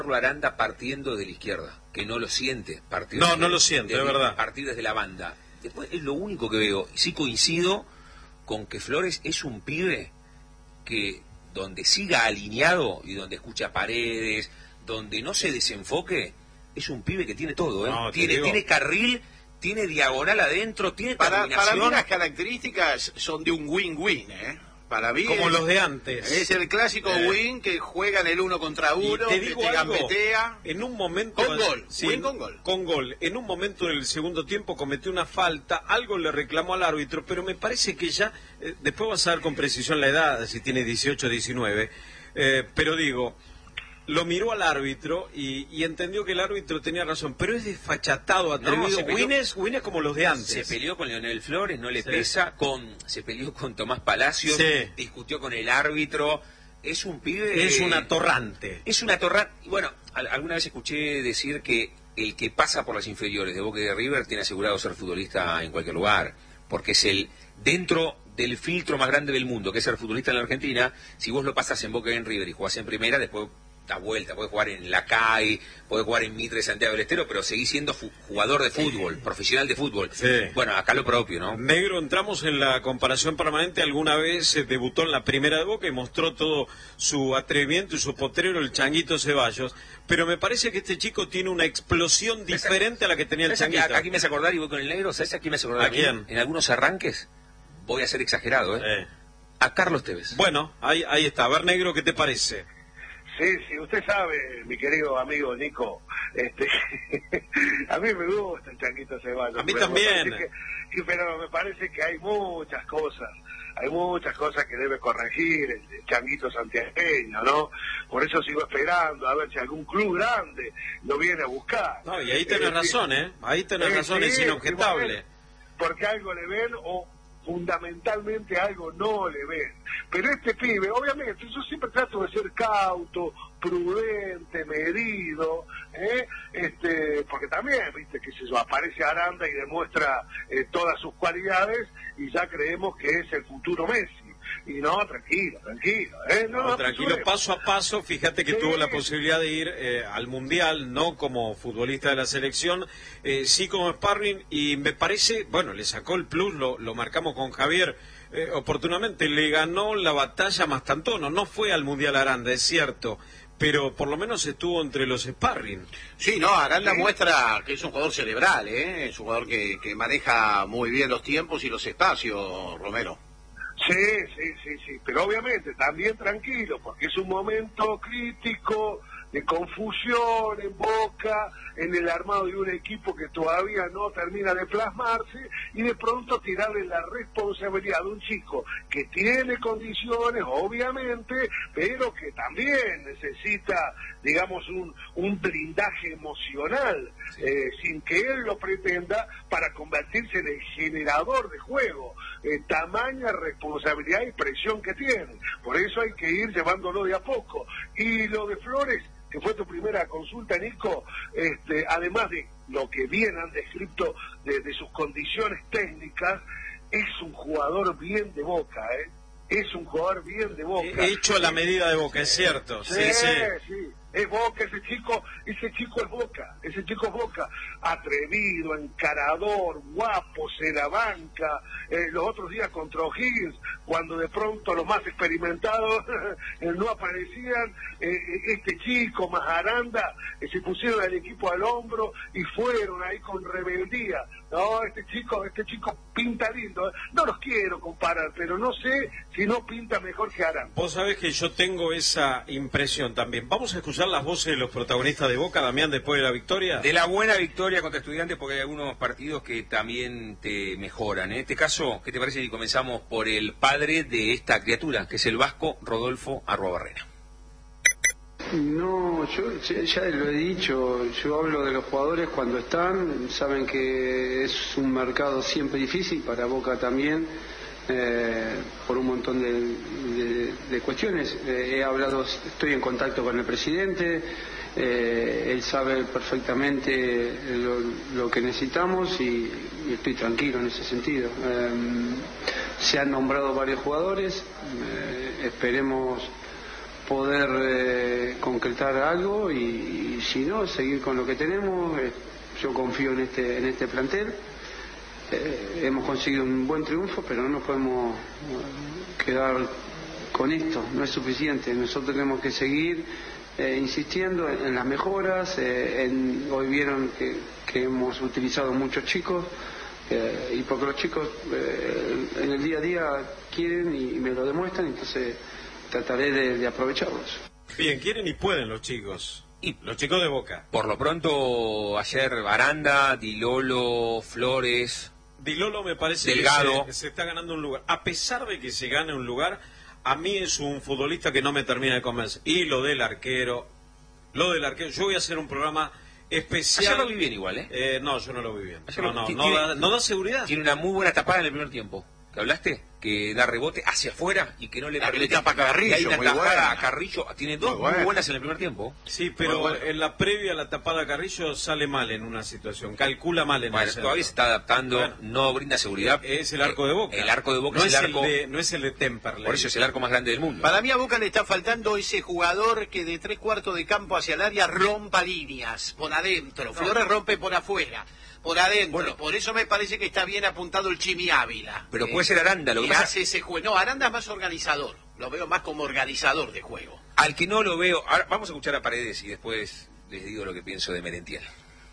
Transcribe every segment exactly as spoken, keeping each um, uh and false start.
Aranda partiendo de la izquierda, que no lo siente partir no, desde, no lo siente, desde, es verdad. partir desde la banda. Después es lo único que veo. Sí coincido con que Flores es un pibe que donde siga alineado y donde escucha Paredes, donde no se desenfoque, es un pibe que tiene todo, ¿eh? No, tiene, tiene carril, tiene diagonal adentro, tiene para, terminación. para mí las características son de un win-win, ¿eh? Para mí como es, los de antes. Es el clásico eh. win que juegan el uno contra uno, te que digo te algo, gambetea. En un momento con gol, sí, win con gol. Con gol. En un momento del segundo tiempo cometió una falta, algo le reclamó al árbitro, pero me parece que ya, eh, después vas a ver con precisión la edad, si tiene dieciocho o diecinueve, eh, pero digo, lo miró al árbitro y, y entendió que el árbitro tenía razón, pero es desfachatado, atrevido. No, peleó, Win, es, Win es como los de antes. Se peleó con Leonel Flores, no le sí. pesa, con se peleó con Tomás Palacios, sí. discutió con el árbitro. Es un pibe... Es un atorrante. Es un atorrante. Bueno, alguna vez escuché decir que el que pasa por las inferiores de Boca y de River tiene asegurado ser futbolista en cualquier lugar, porque es el... Dentro del filtro más grande del mundo, que es ser futbolista en la Argentina, si vos lo pasas en Boca y en River y jugás en primera, después... da vuelta, puede jugar en la C A I, puede jugar en Mitre, Santiago del Estero, pero seguís siendo jugador de fútbol, profesional de fútbol. Sí. Bueno, acá lo propio, ¿no? Negro, entramos en la comparación permanente. Alguna vez eh, debutó en la primera de Boca y mostró todo su atrevimiento y su potrero, el Changuito Ceballos, pero me parece que este chico tiene una explosión diferente a la que tenía el Changuito. Aquí, aquí me hace acordar, y voy con el Negro, ¿sabes a quién me hace acordar? ¿A quién? En algunos arranques, voy a ser exagerado, ¿eh? eh. A Carlos Tevez. Bueno, ahí, ahí está. A ver, Negro, ¿qué te parece? Sí, sí, usted sabe, mi querido amigo Nico, este, a mí me gusta el Changuito Ceballos. A mí también. Me que, pero me parece que hay muchas cosas, hay muchas cosas que debe corregir el, el Changuito santiagueño, ¿no? Por eso sigo esperando a ver si algún club grande lo viene a buscar. No, y ahí tenés eh, razón, ¿eh? Ahí tenés eh, razón, sí, es inobjetable. Porque algo le ven o... fundamentalmente algo no le ven, pero este pibe, obviamente, yo siempre trato de ser cauto, prudente, medido, ¿eh? este, porque también, viste, que se aparece Aranda y demuestra eh, todas sus cualidades y ya creemos que es el futuro Messi. Y no, tranquilo, tranquilo. ¿eh? No, no, no, tranquilo, no paso a paso. Fíjate que sí. tuvo la posibilidad de ir eh, al Mundial, no como futbolista de la selección, eh, sí como sparring, y me parece, bueno, le sacó el plus, lo, lo marcamos con Javier eh, oportunamente, le ganó la batalla Mastantuono, no fue al Mundial Aranda, es cierto, pero por lo menos estuvo entre los sparring. Sí, no, Aranda sí. muestra que es un jugador cerebral, ¿eh? Es un jugador que, que maneja muy bien los tiempos y los espacios, Romero. Sí, sí, sí, sí, pero obviamente también tranquilo, porque es un momento crítico de confusión en Boca, en el armado de un equipo que todavía no termina de plasmarse, y de pronto tirarle la responsabilidad a un chico que tiene condiciones, obviamente, pero que también necesita, digamos, un, un blindaje emocional, sí. eh, sin que él lo pretenda, para convertirse en el generador de juego. Eh, tamaña responsabilidad y presión que tiene. Por eso hay que ir llevándolo de a poco. Y lo de Flores, que fue tu primera consulta, Nico, este, además de lo que bien han descrito de, de sus condiciones técnicas, es un jugador bien de Boca, ¿eh? Es un jugador bien de Boca. He hecho la medida de Boca, es cierto. Sí, sí, sí. sí. Es Boca, ese chico, ese chico es Boca, ese chico es Boca, atrevido, encarador, guapo, se la banca. Eh, los otros días contra O'Higgins, cuando de pronto los más experimentados no aparecían, eh, este chico más Aranda eh, se pusieron al equipo al hombro y fueron ahí con rebeldía. No, este chico, este chico pinta lindo. ¿eh? No los quiero comparar, pero no sé si no pinta mejor que Aranda. Vos sabés que yo tengo esa impresión también. Vamos a escuchar las voces de los protagonistas de Boca, Damián, después de la victoria. De la buena victoria contra Estudiantes, porque hay algunos partidos que también te mejoran. En este caso, ¿qué te parece si comenzamos por el padre de esta criatura, que es el vasco Rodolfo Arruabarrena? No, yo ya lo he dicho, yo hablo de los jugadores cuando están, saben que es un mercado siempre difícil, para Boca también, eh, por un montón de, de, de cuestiones. Eh, he hablado, estoy en contacto con el presidente, eh, él sabe perfectamente lo, lo que necesitamos y, y estoy tranquilo en ese sentido. Eh, se han nombrado varios jugadores, eh, esperemos poder eh, concretar algo y, y si no, seguir con lo que tenemos. Eh, yo confío en este, en este plantel. Eh, hemos conseguido un buen triunfo, pero no nos podemos quedar con esto, no es suficiente. Nosotros tenemos que seguir eh, insistiendo en, en las mejoras. Eh, en, hoy vieron que, que hemos utilizado muchos chicos, eh, y porque los chicos eh, en el día a día quieren y, y me lo demuestran, entonces trataré de, de aprovecharlos. Bien, quieren y pueden los chicos. Y los chicos de Boca. Por lo pronto, ayer Aranda, Di Lolo, Flores... Di Lolo me parece Delgado. que se, se está ganando un lugar. A pesar de que se gane un lugar, a mí es un futbolista que no me termina de convencer. Y lo del arquero, lo del arquero, yo voy a hacer un programa especial. Ayer lo vi bien igual, ¿eh? eh no, yo no lo vi bien. Ayer No, lo... no, tiene, no, da, no da seguridad. Tiene una muy buena tapada en el primer tiempo. ¿Que hablaste? Que da rebote hacia afuera y que no le la permite. Que le tapa a Carrillo, y hay una muy tajada buena. a Carrillo. Tiene dos muy, muy buenas en el primer tiempo. Sí, pero bueno. en la previa la tapada a Carrillo sale mal en una situación, calcula mal en Bueno, el centro. todavía se está adaptando, Bueno. no brinda seguridad. Es el arco de Boca. El arco de Boca no es el arco. de, no es el de Temperley. Por eso es el arco más grande del mundo. Para mí a Boca le está faltando ese jugador que de tres cuartos de campo hacia el área rompa líneas, por adentro. No. Flores rompe por afuera, por adentro. Bueno, por eso me parece que está bien apuntado el Chimi Ávila. Pero eh, puede ser Aranda, lo que y pasa... hace ese juego. No, Aranda es más organizador. Lo veo más como organizador de juego. Al que no lo veo... Ahora vamos a escuchar a Paredes y después les digo lo que pienso de Merentiel.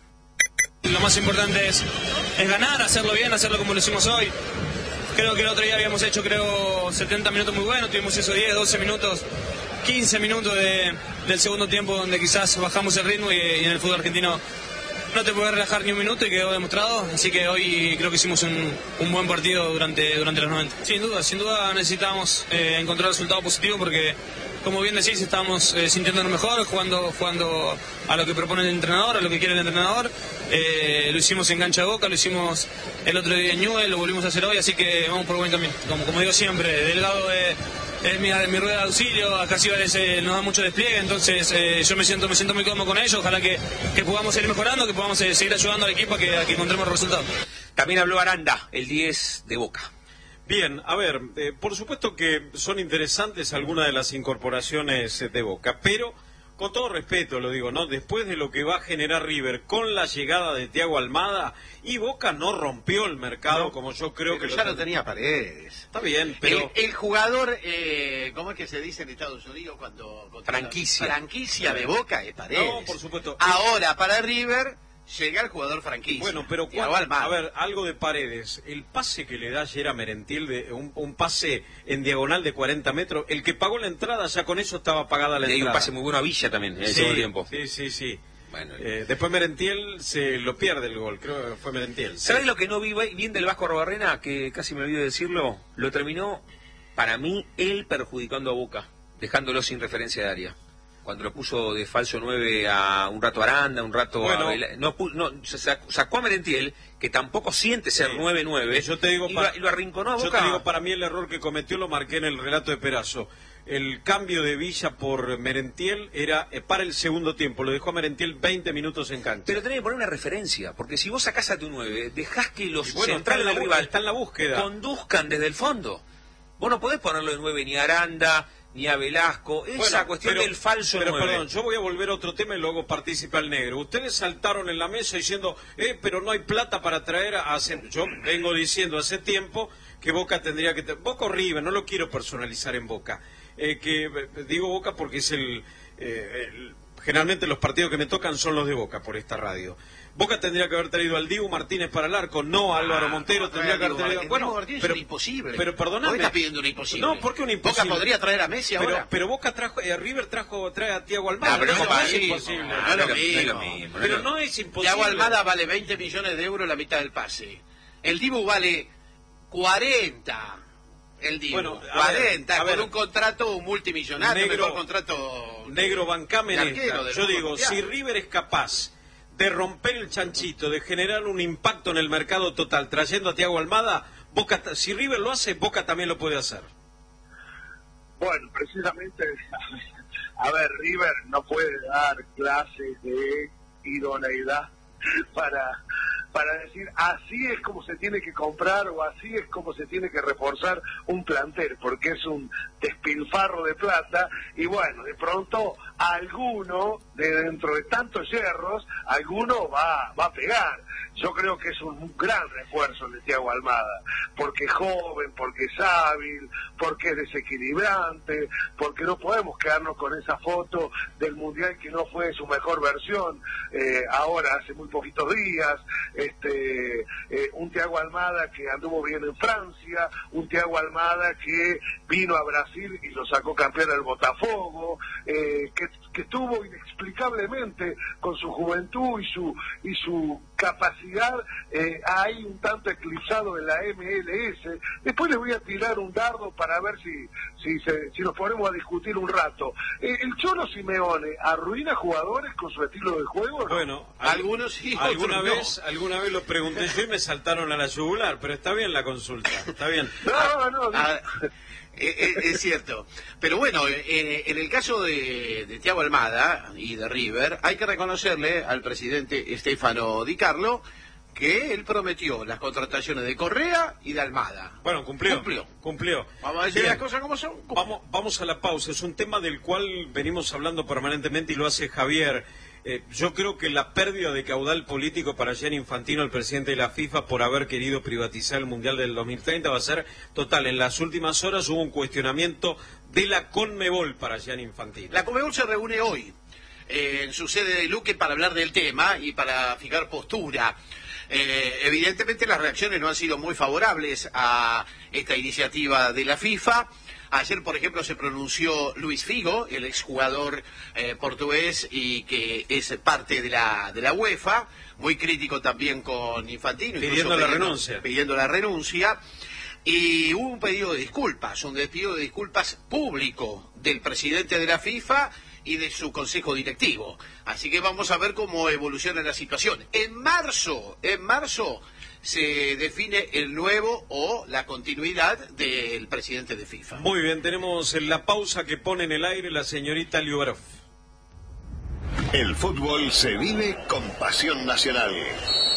Lo más importante es, es ganar, hacerlo bien, hacerlo como lo hicimos hoy. Creo que el otro día habíamos hecho, creo, setenta minutos muy buenos, tuvimos esos diez, doce minutos, quince minutos de, del segundo tiempo donde quizás bajamos el ritmo y, y en el fútbol argentino no te puedes relajar ni un minuto y quedó demostrado, así que hoy creo que hicimos un, un buen partido durante, durante los noventa. Sin duda, sin duda necesitamos eh, encontrar resultados positivos porque, como bien decís, estamos eh, sintiéndonos mejor, jugando, jugando a lo que propone el entrenador, a lo que quiere el entrenador. Eh, lo hicimos en cancha de Boca, lo hicimos el otro día en Newell, lo volvimos a hacer hoy, así que vamos por buen camino. Como, como digo siempre, Delgado de... es mi, mi rueda de auxilio, acá Cibales eh, nos da mucho despliegue, entonces eh, yo me siento me siento muy cómodo con ellos, ojalá que, que podamos seguir mejorando, que podamos eh, seguir ayudando al equipo a que, a que encontremos resultados. También habló Aranda, el diez de Boca. Bien, a ver, eh, por supuesto que son interesantes algunas de las incorporaciones de Boca, pero con todo respeto lo digo, ¿no? Después de lo que va a generar River con la llegada de Thiago Almada, y Boca no rompió el mercado no, como yo creo que ya lo tenía Paredes. Está bien, pero... El, el jugador, eh, ¿cómo es que se dice en Estados Unidos cuando... cuando franquicia. Franquicia de Boca es Paredes. No, por supuesto. Ahora, para River... llega el jugador franquicia. Bueno, pero cuando, a ver, algo de Paredes. El pase que le da ayer a Merentiel, de un, un pase en diagonal de cuarenta metros, el que pagó la entrada, ya con eso estaba pagada la y entrada. Hay un pase muy bueno a Villa también en el sí, segundo tiempo. Sí, sí, sí. Bueno, eh, después Merentiel se lo pierde el gol, creo que fue Merentiel. ¿Sabes sí. lo que no vi bien del Vasco Arrobarrena? Que casi me olvido de decirlo. Lo terminó, para mí, él perjudicando a Boca, dejándolo sin referencia de área. Cuando lo puso de falso nueve a un rato Aranda, un rato bueno, a Vela, no, no sacó, sacó a Merentiel, que tampoco siente ser sí. nueve nueve, yo te digo y, para, lo, y lo arrinconó a Boca. Yo te digo, para mí el error que cometió lo marqué en el relato de Perazo. El cambio de Villa por Merentiel era eh, para el segundo tiempo, lo dejó a Merentiel veinte minutos en cancha. Pero tenés que poner una referencia, porque si vos sacás a tu nueve, dejás que los bueno, centrales del rival está en la búsqueda. conduzcan desde el fondo. Vos no podés ponerlo de nueve ni a Aranda, ni a Velasco, esa bueno, cuestión pero, del falso pero nueve. Perdón, yo voy a volver a otro tema y luego participa el negro. Ustedes saltaron en la mesa diciendo, eh, pero no hay plata para traer a... Hace... Yo vengo diciendo hace tiempo que Boca tendría que... Boca o River, no lo quiero personalizar en Boca. Eh, que digo Boca porque es el, eh, el... Generalmente los partidos que me tocan son los de Boca por esta radio. Boca tendría que haber traído al Dibu Martínez para el arco, no a Álvaro Montero. Ah, tendría que haber traído... Martín, bueno, Martínez pero, es imposible. Pero perdóname. ¿Vos estás pidiendo un imposible? No, ¿por qué un imposible? Boca podría traer a Messi pero, ahora. Pero Boca trajo, eh, River trajo, trae a Thiago Almada. Ah, pero no, no, no es es imposible. imposible. No, no, no, es lo mismo. Pero no es imposible. Thiago Almada vale veinte millones de euros la mitad del pase. El Dibu vale cuarenta. El Dibu, bueno, cuarenta, ver, con ver, un contrato multimillonario, negro, mejor contrato... Negro, bancame en esta. Yo digo, mundial. Si River es capaz de romper el chanchito, de generar un impacto en el mercado total, trayendo a Thiago Almada, Boca, si River lo hace, Boca también lo puede hacer. Bueno, precisamente, a ver, River no puede dar clases de idoneidad para... para decir así es como se tiene que comprar o así es como se tiene que reforzar un plantel, porque es un despilfarro de plata, y bueno, de pronto alguno, de dentro de tantos hierros, alguno va, va a pegar. Yo creo que es un gran refuerzo de Thiago Almada, porque es joven, porque es hábil, porque es desequilibrante, porque no podemos quedarnos con esa foto del Mundial que no fue su mejor versión, eh, ahora hace muy poquitos días, este eh, un Thiago Almada que anduvo bien en Francia, un Thiago Almada que vino a Brasil y lo sacó campeón al Botafogo, eh, que, que estuvo inexplicablemente con su juventud y su y su capacidad eh, ahí un tanto eclipsado en la M L S. Después les voy a tirar un dardo para ver si si, se, si nos ponemos a discutir un rato. Eh, ¿El Cholo Simeone arruina jugadores con su estilo de juego, ¿no? Bueno, algunos sí, alguna otros vez, no. alguna vez lo pregunté yo y me saltaron a la yugular, pero está bien la consulta, está bien. No, no, no. Ah, es, es cierto, pero bueno, eh, en el caso de, de Thiago Almada y de River, hay que reconocerle al presidente Stefano Di Carlo que él prometió las contrataciones de Correa y de Almada. Bueno, cumplió. Cumplió. Cumplió. Vamos a decir Bien. las cosas como son. Vamos, vamos a la pausa. Es un tema del cual venimos hablando permanentemente y lo hace Javier. Eh, yo creo que la pérdida de caudal político para Gianni Infantino, el presidente de la FIFA, por haber querido privatizar el Mundial del dos mil treinta, va a ser total. En las últimas horas hubo un cuestionamiento de la Conmebol para Gianni Infantino. La Conmebol se reúne hoy eh, en su sede de Luque para hablar del tema y para fijar postura. Eh, evidentemente las reacciones no han sido muy favorables a esta iniciativa de la FIFA. Ayer, por ejemplo, se pronunció Luis Figo, el exjugador eh, portugués y que es parte de la de la UEFA, muy crítico también con Infantino, pidiendo la renuncia. Pidiendo la renuncia. Y hubo un pedido de disculpas, un pedido de disculpas público del presidente de la FIFA y de su consejo directivo. Así que vamos a ver cómo evoluciona la situación. En marzo, en marzo se define el nuevo o la continuidad del presidente de FIFA. Muy bien, tenemos la pausa que pone en el aire la señorita Liubarov. El fútbol se vive con pasión nacional.